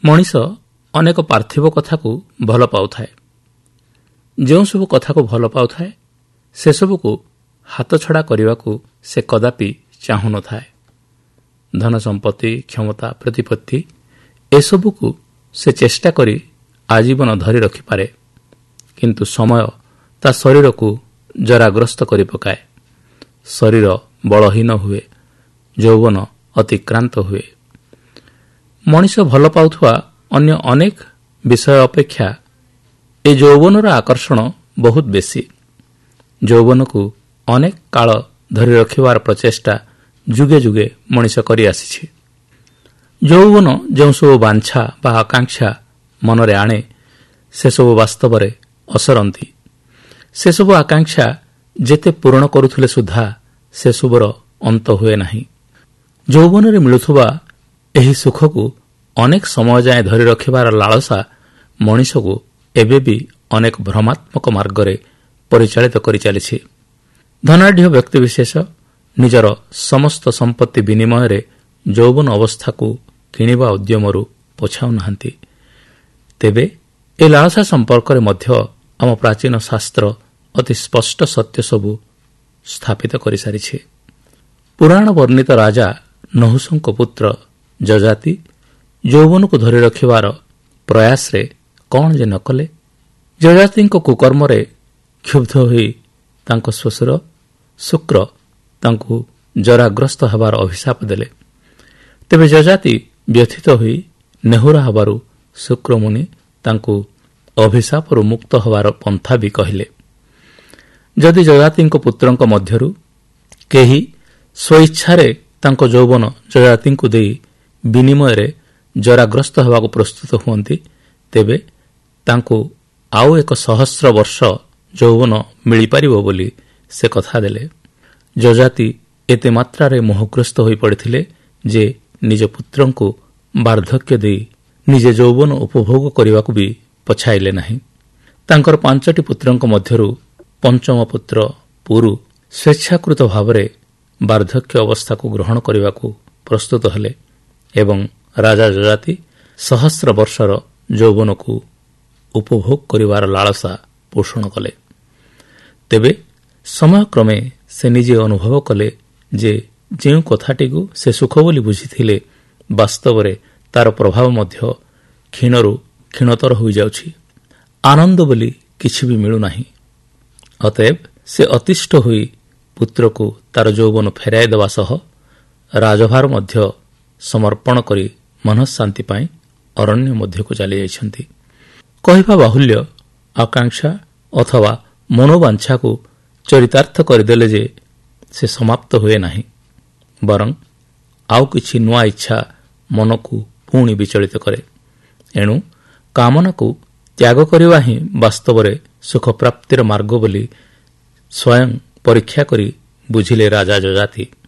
ମଣିଷ ଅନେକ ପାର୍ଥିବ କଥାକୁ ଭଲ ପାଉଥାଏ। ଯେଉଁସବୁ କଥାକୁ ଭଲ ପାଉଥାଏ ସେସବୁକୁ ହାତଛଡ଼ା କରିବାକୁ ସେ କଦାପି ଚାହୁଁନଥାଏ। ଧନ ସମ୍ପତ୍ତି, କ୍ଷମତା, ପ୍ରତିପତ୍ତି ଏସବୁକୁ ସେ ଚେଷ୍ଟା କରି ଆଜୀବନ ଧରି ରଖିପାରେ, କିନ୍ତୁ ସମୟ ତା ଶରୀରକୁ ଜରାଗ୍ରସ୍ତ କରି ପକାଏ। ଶରୀର ବଳହୀନ ହୁଏ, ଯୌବନ ଅତିକ୍ରାନ୍ତ ହୁଏ। ମଣିଷ ଭଲ ପାଉଥିବା ଅନ୍ୟ ଅନେକ ବିଷୟ ଅପେକ୍ଷା ଏ ଯୌବନର ଆକର୍ଷଣ ବହୁତ ବେଶୀ। ଯୌବନକୁ ଅନେକ କାଳ ଧରି ରଖିବାର ପ୍ରଚେଷ୍ଟା ଯୁଗେ ଯୁଗେ ମଣିଷ କରିଆସିଛି। ଯୌବନ ଯେଉଁସବୁ ବାଞ୍ଛା ବା ଆକାଂକ୍ଷା ମନରେ ଆଣେ ସେସବୁ ବାସ୍ତବରେ ଅସରନ୍ତି। ସେସବୁ ଆକାଂକ୍ଷା ଯେତେ ପୂରଣ କରୁଥିଲେ ସୁଦ୍ଧା ସେସବୁର ଅନ୍ତ ହୁଏ ନାହିଁ। ଯୌବନରେ ମିଳୁଥିବା ଏହି ସୁଖକୁ ଅନେକ ସମୟ ଯାଏଁ ଧରି ରଖିବାର ଲାଳସା ମଣିଷକୁ ଏବେ ବି ଅନେକ ଭ୍ରମାତ୍ମକ ମାର୍ଗରେ ପରିଚାଳିତ କରିଚାଲିଛି। ଧନାଢ଼୍ୟ ବ୍ୟକ୍ତିବିଶେଷ ନିଜର ସମସ୍ତ ସମ୍ପତ୍ତି ବିନିମୟରେ ଯୌବନ ଅବସ୍ଥାକୁ କିଣିବା ଉଦ୍ୟମରୁ ପଛାଉନାହାନ୍ତି। ତେବେ ଏ ଲାଳସା ସମ୍ପର୍କରେ ମଧ୍ୟ ଆମ ପ୍ରାଚୀନ ଶାସ୍ତ୍ର ଅତି ସ୍ପଷ୍ଟ ସତ୍ୟ ସବୁ ସ୍ଥାପିତ କରିସାରିଛି। ପୁରାଣ ବର୍ଣ୍ଣିତ ରାଜା ନହୁଷଙ୍କ ପୁତ୍ର ଯଯାତି ଯୌବନକୁ ଧରି ରଖିବାର ପ୍ରୟାସରେ କ'ଣ ଯେ ନ କଲେ। ଯଯାତିଙ୍କ କୁକର୍ମରେ କ୍ଷୁବ୍ଧ ହୋଇ ତାଙ୍କ ଶ୍ୱଶୁର ଶୁକ୍ର ତାଙ୍କୁ ଜରାଗ୍ରସ୍ତ ହେବାର ଅଭିଶାପ ଦେଲେ। ତେବେ ଯଯାତି ବ୍ୟଥିତ ହୋଇ ନେହୁରା ହେବାରୁ ଶୁକ୍ରମୁନି ତାଙ୍କୁ ଅଭିଶାପରୁ ମୁକ୍ତ ହେବାର ପନ୍ଥା ବି କହିଲେ। ଯଦି ଯଯାତିଙ୍କ ପୁତ୍ରଙ୍କ ମଧ୍ୟରୁ କେହି ସ୍ୱଇଚ୍ଛାରେ ତାଙ୍କ ଯୌବନ ଯଯାତିଙ୍କୁ ଦେଇ ବିନିମୟରେ ଜରାଗ୍ରସ୍ତ ହେବାକୁ ପ୍ରସ୍ତୁତ ହୁଅନ୍ତି, ତେବେ ତାଙ୍କୁ ଆଉ 1,000 ବର୍ଷ ଯୌବନ ମିଳିପାରିବ ବୋଲି ସେ କଥା ଦେଲେ। ଯଯାତି ଏତେ ମାତ୍ରାରେ ମୋହଗ୍ରସ୍ତ ହୋଇପଡ଼ିଥିଲେ ଯେ ନିଜ ପୁତ୍ରଙ୍କୁ ବାର୍ଦ୍ଧକ୍ୟ ଦେଇ ନିଜେ ଯୌବନ ଉପଭୋଗ କରିବାକୁ ବି ପଛାଇଲେ ନାହିଁ। ତାଙ୍କର 5ଟି ପୁତ୍ରଙ୍କ ମଧ୍ୟରୁ ପଞ୍ଚମ ପୁତ୍ର ପୁରୁ ସ୍ୱେଚ୍ଛାକୃତ ଭାବରେ ବାର୍ଦ୍ଧକ୍ୟ ଅବସ୍ଥାକୁ ଗ୍ରହଣ କରିବାକୁ ପ୍ରସ୍ତୁତ ହେଲେ ଏବଂ ରାଜା ଯଯାତି 1,000 ବର୍ଷର ଯୌବନକୁ ଉପଭୋଗ କରିବାର ଲାଳସା ପୋଷଣ କଲେ। ତେବେ ସମୟକ୍ରମେ ସେ ନିଜେ ଅନୁଭବ କଲେ ଯେ ଯେଉଁ କଥାଟିକୁ ସେ ସୁଖ ବୋଲି ବୁଝିଥିଲେ ବାସ୍ତବରେ ତାର ପ୍ରଭାବ ମଧ୍ୟ କ୍ଷୀଣରୁ କ୍ଷୀଣତର ହୋଇଯାଉଛି। ଆନନ୍ଦ ବୋଲି କିଛି ବି ମିଳୁନାହିଁ। ଅତଏବ ସେ ଅତିଷ୍ଠ ହୋଇ ପୁତ୍ରକୁ ତାର ଯୌବନ ଫେରାଇ ଦେବା ସହ ରାଜଭାର ମଧ୍ୟ ସମର୍ପଣ କରି ମନଃଶାନ୍ତି ପାଇଁ ଅରଣ୍ୟ ମଧ୍ୟକୁ ଚାଲିଯାଇଛନ୍ତି। କହିବା ବାହୁଲ୍ୟ, ଆକାଂକ୍ଷା ଅଥବା ମନୋବାଞ୍ଛାକୁ ଚରିତାର୍ଥ କରିଦେଲେ ଯେ ସେ ସମାପ୍ତ ହୁଏ ନାହିଁ, ବରଂ ଆଉ କିଛି ନୂଆ ଇଚ୍ଛା ମନକୁ ପୁଣି ବିଚଳିତ କରେ। ଏଣୁ କାମନାକୁ ତ୍ୟାଗ କରିବା ହିଁ ବାସ୍ତବରେ ସୁଖପ୍ରାପ୍ତିର ମାର୍ଗ ବୋଲି ସ୍ୱୟଂ ପରୀକ୍ଷା କରି ବୁଝିଲେ ରାଜା ଯଯାତି।